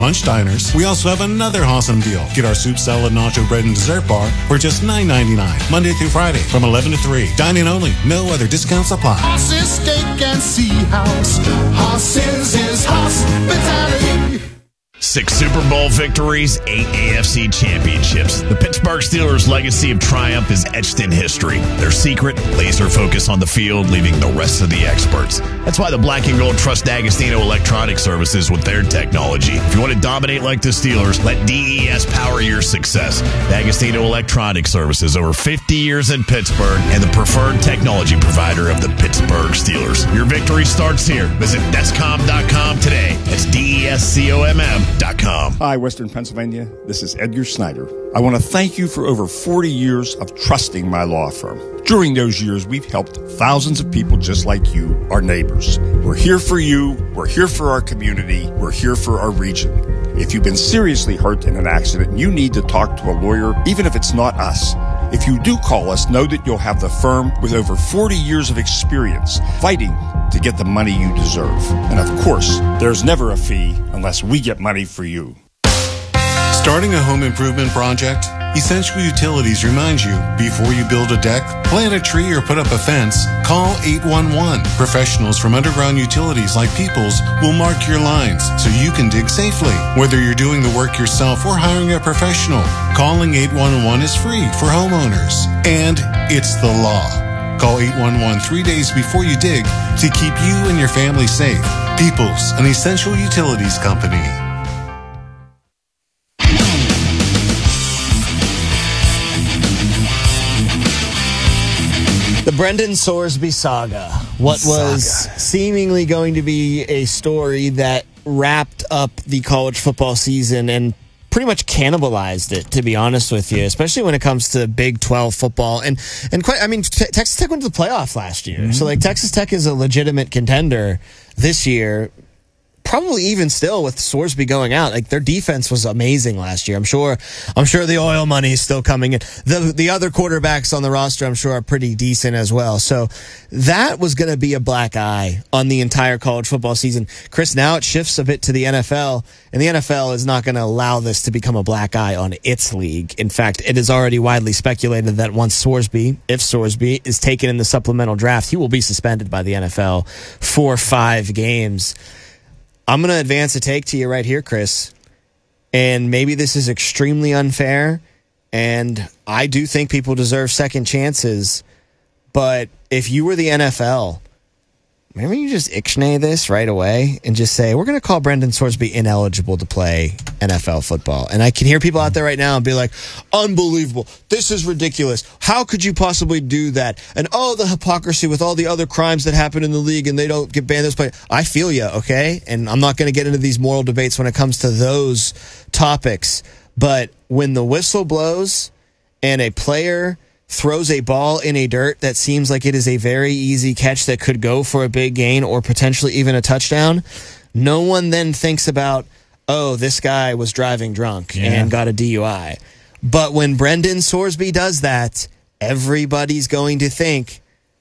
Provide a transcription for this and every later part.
Lunch diners. We also have another awesome deal. Get our soup, salad, nacho bread, and dessert bar for just $9.99, Monday through Friday from 11 to 3. Dine-in only. No other discounts apply. Hoss's Steak and Sea House. Hoss's is hospitality. 6 Super Bowl victories, 8 AFC championships. The Pittsburgh Steelers' legacy of triumph is etched in history. Their secret, laser focus on the field, leaving the rest of the experts. That's why the Black and Gold trust D'Agostino Electronic Services with their technology. If you want to dominate like the Steelers, let DES power your success. D'Agostino Electronic Services, over 50 years in Pittsburgh, and the preferred technology provider of the Pittsburgh Steelers. Your victory starts here. Visit Descom.com today. That's DESCOMM.com. Hi, Western Pennsylvania. This is Edgar Snyder. I want to thank you for over 40 years of trusting my law firm. During those years, we've helped thousands of people just like you, our neighbors. We're here for you. We're here for our community. We're here for our region. If you've been seriously hurt in an accident, you need to talk to a lawyer, even if it's not us. If you do call us, know that you'll have the firm with over 40 years of experience fighting to get the money you deserve. And of course, there's never a fee unless we get money for you. Starting a home improvement project? Essential Utilities reminds you, before you build a deck, plant a tree, or put up a fence, call 811. Professionals from Underground Utilities like Peoples will mark your lines so you can dig safely. Whether you're doing the work yourself or hiring a professional, calling 811 is free for homeowners. And it's the law. Call 811 3 days before you dig to keep you and your family safe. Peoples, an Essential Utilities company. The Brendan Sorsby saga. What was seemingly going to be a story that wrapped up the college football season and pretty much cannibalized it, to be honest with you, especially when it comes to Big 12 football. And quite, I mean, Texas Tech went to the playoff last year. Mm-hmm. So, like, Texas Tech is a legitimate contender this year. Probably even still with Sorsby going out, like their defense was amazing last year. I'm sure the oil money is still coming in. The other quarterbacks on the roster, I'm sure, are pretty decent as well. So that was going to be a black eye on the entire college football season. Chris, now it shifts a bit to the NFL, and the NFL is not going to allow this to become a black eye on its league. In fact, it is already widely speculated that once Sorsby, if Sorsby is taken in the supplemental draft, he will be suspended by the NFL for 5 games. I'm going to advance a take to you right here, Chris. And maybe this is extremely unfair, and I do think people deserve second chances. But if you were the NFL, maybe you just ixnay this right away and just say, we're going to call Brendan Sorsby ineligible to play NFL football. And I can hear people out there right now and be like, unbelievable. This is ridiculous. How could you possibly do that? And the hypocrisy with all the other crimes that happen in the league and they don't get banned this play. I feel you, okay? And I'm not going to get into these moral debates when it comes to those topics. But when the whistle blows and a player throws a ball in a dirt that seems like it is a very easy catch that could go for a big gain or potentially even a touchdown, no one then thinks about, this guy was driving drunk and got a DUI. But when Brendan Sorsby does that, everybody's going to think,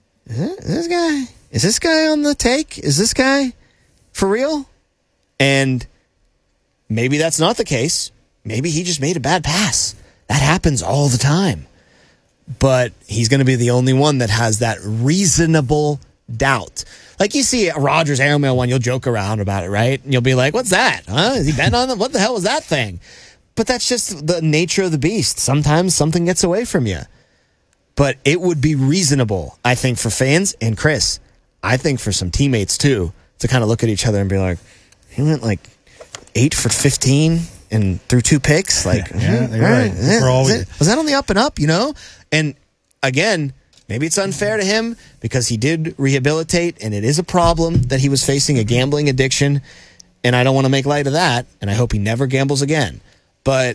is this guy on the take? Is this guy for real? And maybe that's not the case. Maybe he just made a bad pass. That happens all the time. But he's going to be the only one that has that reasonable doubt. Like you see a Rodgers airmail one, you'll joke around about it, right? And you'll be like, what's that? Huh? Is he betting on them? What the hell was that thing? But that's just the nature of the beast. Sometimes something gets away from you. But it would be reasonable, I think, for fans. And Chris, I think for some teammates, too, to kind of look at each other and be like, he went like 8 for 15 and threw 2 picks. Like, you're right. Was that on the up and up, And again, maybe it's unfair to him because he did rehabilitate, and it is a problem that he was facing a gambling addiction, and I don't want to make light of that, and I hope he never gambles again. But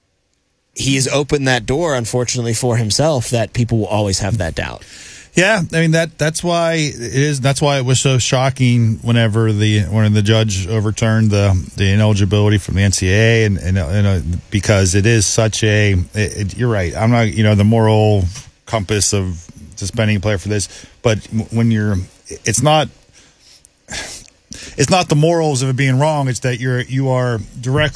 he has opened that door, unfortunately, for himself, that people will always have that doubt. Yeah, I mean that's why it is. That's why it was so shocking when the judge overturned the ineligibility from the NCAA, and because it is such a. You're right. I'm not the moral compass of suspending a player for this, but when it's not the morals of it being wrong. It's that you are directly